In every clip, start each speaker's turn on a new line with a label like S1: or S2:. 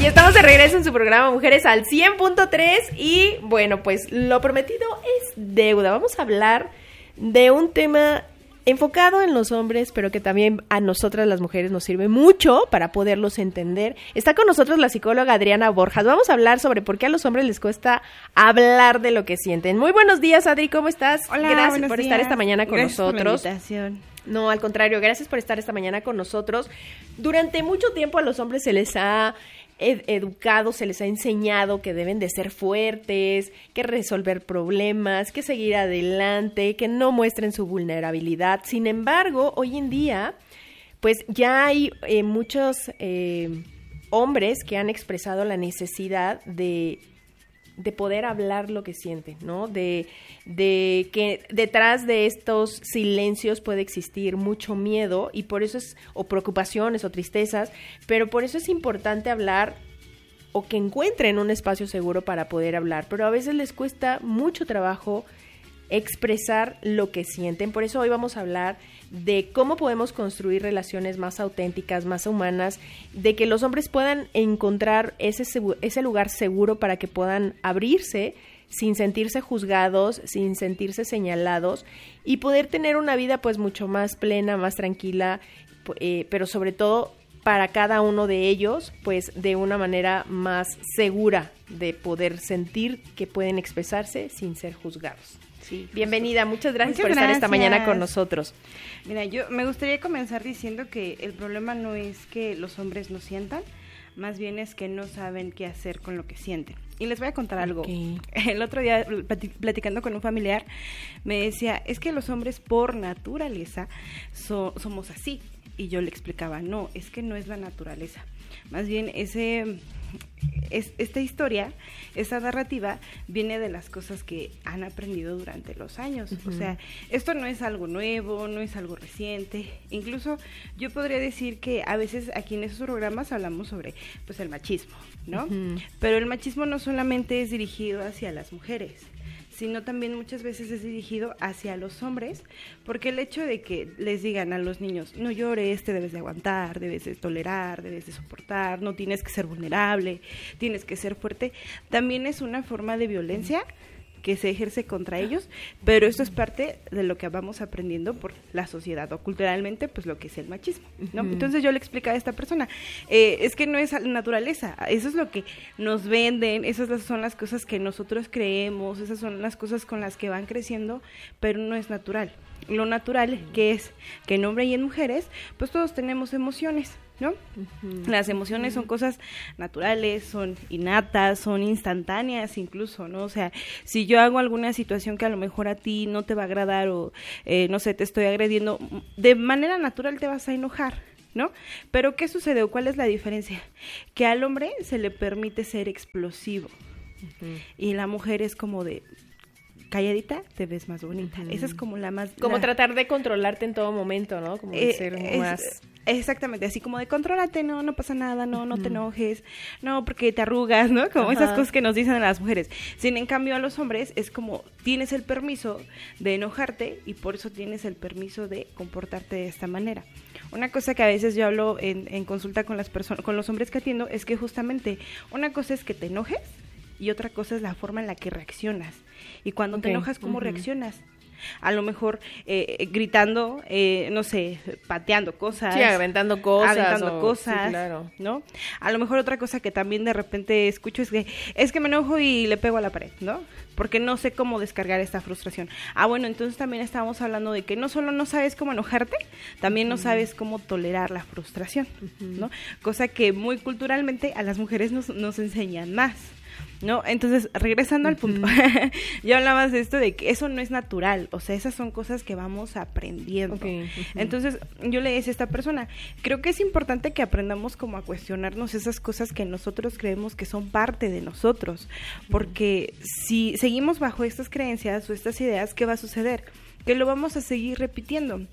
S1: Y estamos de regreso en su programa Mujeres al 100.3 y bueno, pues lo prometido es deuda. Vamos a hablar de un tema enfocado en los hombres, pero que también a nosotras las mujeres nos sirve mucho para poderlos entender. Está con nosotros la psicóloga Adriana Borjas. Vamos a hablar sobre por qué a los hombres les cuesta hablar de lo que sienten. Muy buenos días, Adri, ¿cómo estás?
S2: Hola,
S1: gracias por estar esta mañana con nosotros.
S2: Gracias por la invitación.
S1: No, al contrario, gracias por estar esta mañana con nosotros. Durante mucho tiempo a los hombres se les ha educado, se les ha enseñado que deben de ser fuertes, que resolver problemas, que seguir adelante, que no muestren su vulnerabilidad. Sin embargo, hoy en día, pues ya hay muchos hombres que han expresado la necesidad de poder hablar lo que sienten, ¿no? De que detrás de estos silencios puede existir mucho miedo y por eso o preocupaciones o tristezas, pero por eso es importante hablar o que encuentren un espacio seguro para poder hablar, pero a veces les cuesta mucho trabajo expresar lo que sienten. Por eso hoy vamos a hablar de cómo podemos construir relaciones más auténticas, más humanas, de que los hombres puedan encontrar ese lugar seguro para que puedan abrirse sin sentirse juzgados, sin sentirse señalados y poder tener una vida pues mucho más plena, más tranquila, pero sobre todo para cada uno de ellos pues de una manera más segura de poder sentir que pueden expresarse sin ser juzgados. Sí, bienvenida, muchas gracias por estar esta mañana con nosotros.
S2: Mira, yo me gustaría comenzar diciendo que el problema no es que los hombres no sientan, más bien es que no saben qué hacer con lo que sienten. Y les voy a contar algo. El otro día, platicando con un familiar, me decía, es que los hombres por naturaleza somos así. Y yo le explicaba, no, es que no es la naturaleza. Más bien esta historia, esta narrativa viene de las cosas que han aprendido durante los años. Uh-huh. O sea, esto no es algo nuevo, no es algo reciente. Incluso yo podría decir que a veces aquí en esos programas hablamos sobre pues el machismo, ¿no? Uh-huh. Pero el machismo no solamente es dirigido hacia las mujeres, sino también muchas veces es dirigido hacia los hombres, porque el hecho de que les digan a los niños, no llores, te debes de aguantar, debes de tolerar, debes de soportar, no tienes que ser vulnerable, tienes que ser fuerte, también es una forma de violencia que se ejerce contra ellos, pero esto es parte de lo que vamos aprendiendo por la sociedad o culturalmente, pues lo que es el machismo, ¿no? Uh-huh. Entonces yo le explicaba a esta persona, es que no es naturaleza, eso es lo que nos venden, esas son las cosas que nosotros creemos, esas son las cosas con las que van creciendo, pero no es natural. Lo natural que es que en hombres y en mujeres, pues todos tenemos emociones, ¿no? Uh-huh. Las emociones son cosas naturales, son innatas, son instantáneas incluso, ¿no? O sea, si yo hago alguna situación que a lo mejor a ti no te va a agradar o, no sé, te estoy agrediendo, de manera natural te vas a enojar, ¿no? Pero ¿qué sucede o cuál es la diferencia? Que al hombre se le permite ser explosivo. Uh-huh. Y la mujer es como de calladita, te ves más bonita. Uh-huh. Esa es como la más...
S1: Como tratar de controlarte en todo momento, ¿no? Como de ser más...
S2: Exactamente, así como de contrólate, no pasa nada, no te enojes, no porque te arrugas, ¿no? Como esas cosas que nos dicen a las mujeres. Sin en cambio a los hombres es como tienes el permiso de enojarte y por eso tienes el permiso de comportarte de esta manera. Una cosa que a veces yo hablo en consulta con las personas, con los hombres que atiendo, es que justamente una cosa es que te enojes y otra cosa es la forma en la que reaccionas. Y cuando te enojas, ¿cómo reaccionas? A lo mejor gritando, no sé, pateando cosas.
S1: Sí, aventando cosas.
S2: Sí, claro. ¿No? A lo mejor otra cosa que también de repente escucho es que me enojo y le pego a la pared, ¿no? Porque no sé cómo descargar esta frustración. Bueno, entonces también estábamos hablando de que no solo no sabes cómo enojarte, también no sabes cómo tolerar la frustración, ¿no? Cosa que muy culturalmente a las mujeres nos enseñan más, ¿no? Entonces, regresando al punto, ya hablabas de esto de que eso no es natural, o sea, esas son cosas que vamos aprendiendo. Okay. Entonces, yo le decía a esta persona, creo que es importante que aprendamos como a cuestionarnos esas cosas que nosotros creemos que son parte de nosotros, porque si seguimos bajo estas creencias o estas ideas, ¿qué va a suceder? Que lo vamos a seguir repitiendo.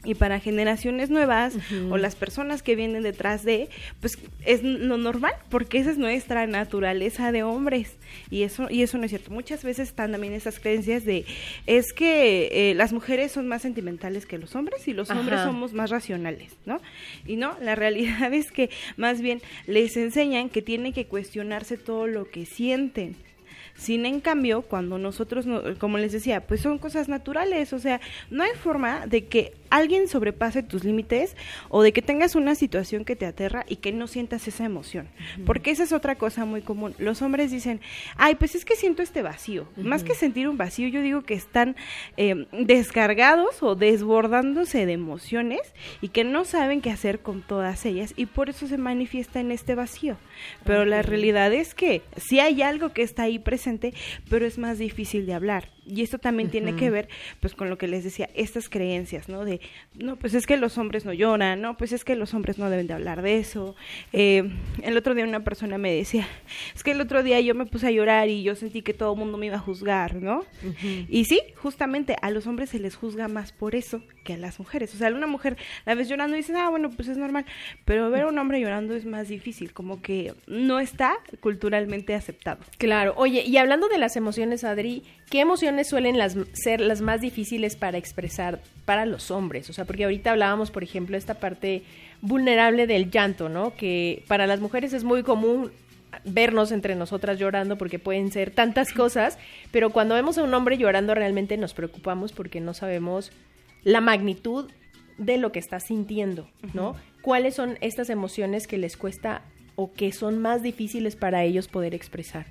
S2: Y para generaciones nuevas o las personas que vienen detrás de, pues es lo normal, porque esa es nuestra naturaleza de hombres. Y eso no es cierto. Muchas veces están también esas creencias de, es que las mujeres son más sentimentales que los hombres y los hombres somos más racionales, ¿no? Y no, la realidad es que más bien les enseñan que tienen que cuestionarse todo lo que sienten. Sin en cambio, cuando nosotros, como les decía, pues son cosas naturales, o sea, no hay forma de que alguien sobrepase tus límites o de que tengas una situación que te aterra y que no sientas esa emoción, porque esa es otra cosa muy común. Los hombres dicen, ay, pues es que siento este vacío. Más que sentir un vacío, yo digo que están descargados o desbordándose de emociones y que no saben qué hacer con todas ellas y por eso se manifiesta en este vacío. Pero la realidad es que sí hay algo que está ahí presente, pero es más difícil de hablar. Y esto también tiene que ver, pues, con lo que les decía, estas creencias, ¿no? De, no, pues es que los hombres no lloran, no, pues es que los hombres no deben de hablar de eso. El otro día una persona me decía, es que el otro día yo me puse a llorar y yo sentí que todo el mundo me iba a juzgar, ¿no? Y sí, justamente a los hombres se les juzga más por eso que a las mujeres. O sea, a una mujer la ves llorando y dices, bueno, pues es normal, pero ver a un hombre llorando es más difícil, como que no está culturalmente aceptado.
S1: Claro. Oye, y hablando de las emociones, Adri, ¿qué emociones suelen ser las más difíciles para expresar para los hombres? O sea, porque ahorita hablábamos, por ejemplo, esta parte vulnerable del llanto, ¿no? Que para las mujeres es muy común vernos entre nosotras llorando porque pueden ser tantas cosas, pero cuando vemos a un hombre llorando realmente nos preocupamos porque no sabemos la magnitud de lo que está sintiendo, ¿no? ¿Cuáles son estas emociones que les cuesta o que son más difíciles para ellos poder expresar?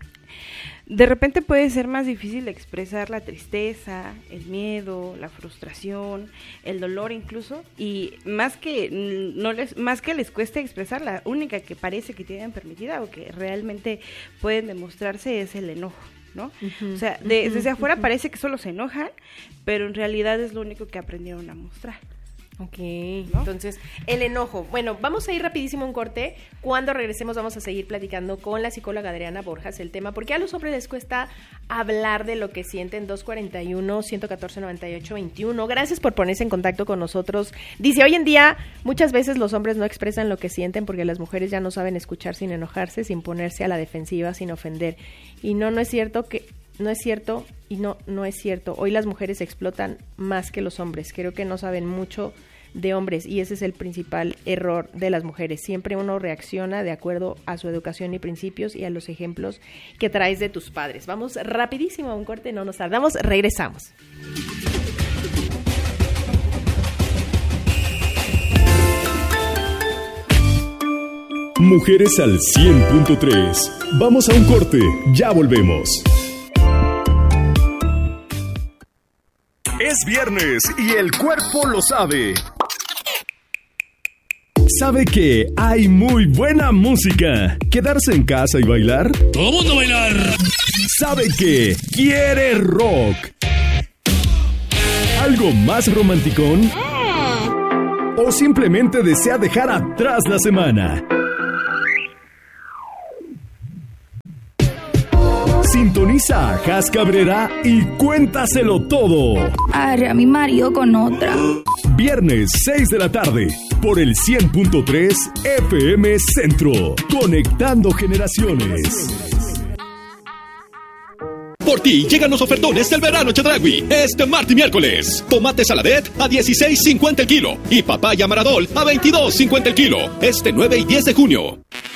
S2: De repente puede ser más difícil expresar la tristeza, el miedo, la frustración, el dolor incluso, y más que les cueste expresar, la única que parece que tienen permitida o que realmente pueden demostrarse es el enojo, ¿no? O sea, desde afuera parece que solo se enojan, pero en realidad es lo único que aprendieron a mostrar.
S1: Ok, ¿no? Entonces, el enojo. Bueno, vamos a ir rapidísimo a un corte. Cuando regresemos vamos a seguir platicando con la psicóloga Adriana Borjas el tema, porque a los hombres les cuesta hablar de lo que sienten. 241-114-98-21. Gracias por ponerse en contacto con nosotros. Dice, hoy en día muchas veces los hombres no expresan lo que sienten porque las mujeres ya no saben escuchar sin enojarse, sin ponerse a la defensiva, sin ofender. Y no es cierto que... No es cierto y no es cierto. Hoy las mujeres explotan más que los hombres. Creo que no saben mucho de hombres y ese es el principal error de las mujeres. Siempre uno reacciona de acuerdo a su educación y principios y a los ejemplos que traes de tus padres. Vamos rapidísimo a un corte, no nos tardamos, regresamos.
S3: Mujeres al 100.3. Vamos a un corte, ya volvemos. Es viernes y el cuerpo lo sabe. ¿Sabe que hay muy buena música? ¿Quedarse en casa y bailar?
S4: ¡Todo mundo bailar!
S3: ¿Sabe que quiere rock? ¿Algo más romanticón? ¿O simplemente desea dejar atrás la semana? Sintoniza a Jas Cabrera y cuéntaselo todo.
S5: Arre a mi marido con otra.
S3: Viernes 6 de la tarde por el 100.3 FM Centro. Conectando generaciones.
S6: Por ti llegan los ofertones del verano Chedraui. Este martes y miércoles. Tomate saladet a $16.50 el kilo. Y papaya maradol a $22.50 el kilo. Este 9 y 10 de junio.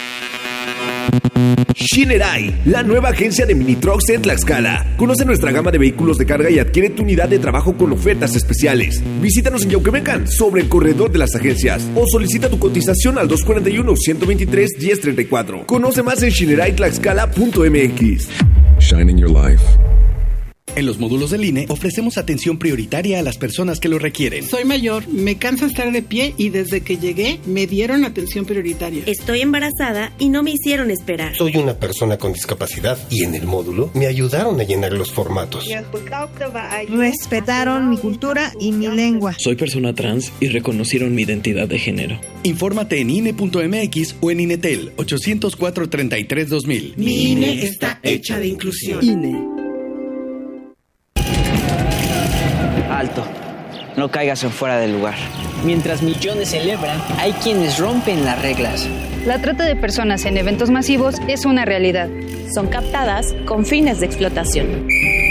S7: Shinerai, la nueva agencia de mini trucks en Tlaxcala. Conoce nuestra gama de vehículos de carga y adquiere tu unidad de trabajo con ofertas especiales. Visítanos en Yauquemecan, sobre el corredor de las agencias, o solicita tu cotización al 241-123-1034. Conoce más en shinerai-tlaxcala.mx.
S8: Shining your life.
S9: En los módulos del INE ofrecemos atención prioritaria a las personas que lo requieren.
S10: Soy mayor, me cansa estar de pie y desde que llegué me dieron atención prioritaria.
S11: Estoy embarazada y no me hicieron esperar.
S12: Soy una persona con discapacidad y en el módulo me ayudaron a llenar los formatos.
S13: Respetaron mi cultura y mi lengua.
S14: Soy persona trans y reconocieron mi identidad de género.
S9: Infórmate en INE.mx o en INETEL 804-33-2000.
S10: Mi INE está hecha de inclusión.
S15: Alto.
S4: no caigas en fuera del lugar.
S8: Mientras millones celebran, hay quienes rompen las reglas.
S15: La trata de personas en eventos masivos es una realidad.
S16: Son captadas con fines de explotación.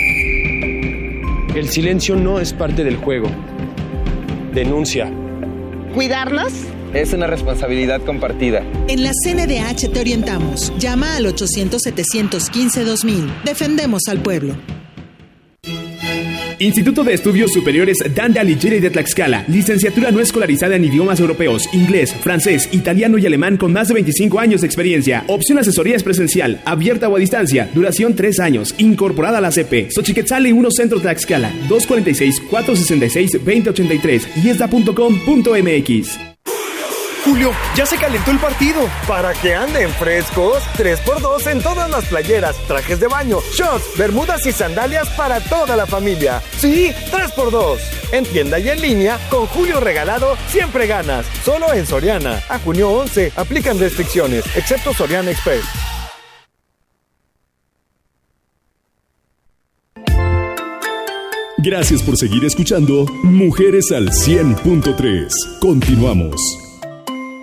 S17: El silencio no es parte del juego. Denuncia.
S18: ¿Cuidarnos?
S19: Es una responsabilidad compartida.
S20: En la CNDH te orientamos. Llama al 800-715-2000. Defendemos al pueblo.
S21: Instituto de Estudios Superiores Dante Alighieri de Tlaxcala. Licenciatura no escolarizada en idiomas europeos, inglés, francés, italiano y alemán con más de 25 años de experiencia. Opción asesoría es presencial, abierta o a distancia. Duración 3 años. Incorporada a la CP. Xochiquetzali 1 Centro Tlaxcala. 246-466-2083. Yesda.com.mx.
S22: Julio, ya se calentó el partido. Para que anden frescos, 3x2 en todas las playeras, trajes de baño, shorts, bermudas y sandalias para toda la familia. Sí, 3x2. En tienda y en línea, con Julio regalado, siempre ganas. Solo en Soriana. A junio 11, aplican restricciones, excepto Soriana Express.
S3: Gracias por seguir escuchando Mujeres al 100.3. Continuamos.